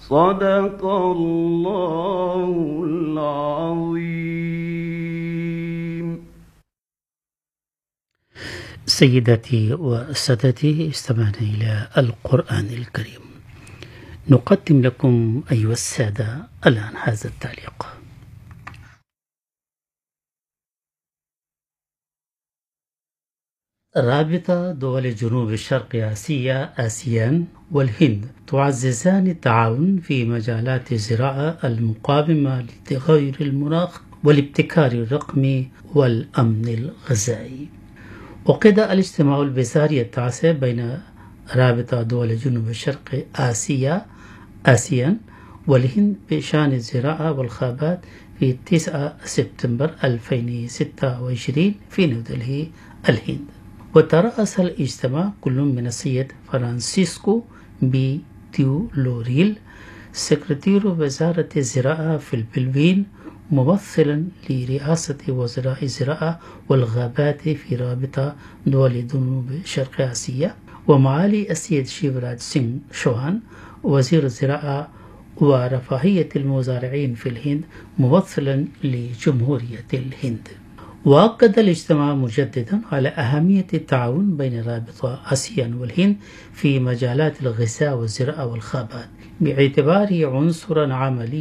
صدق الله العظيم. سيداتي وسادتي، استمعنا إلى القرآن الكريم. نقدم لكم أيها السادة الآن هذا التعليق. رابطة دول جنوب الشرق آسيا آسيان والهند تعززان التعاون في مجالات الزراعة المقاومة لتغير المناخ والابتكار الرقمي والأمن الغذائي. عقد الاجتماع الوزاري التاسع بين رابطة دول جنوب الشرق آسيان والهند بشأن الزراعة والخابات في 9 سبتمبر 2026 في نيودلهي الهند. وترأس الاجتماع كل من السيد فرانسيسكو بي تيو لوريل سكرتير وزارة الزراعة في الفلبين ممثلا لرئاسة وزراء الزراعة والغابات في رابطة دول جنوب شرق آسيا، ومعالي السيد شيفراج سينغ شوهان وزير الزراعة ورفاهية المزارعين في الهند ممثلا لجمهورية الهند. وأكد الاجتماع مجددا على أهمية التعاون بين رابطة آسيان والهند في مجالات الغذاء والزراعة والخابات باعتباره عنصرا عمليا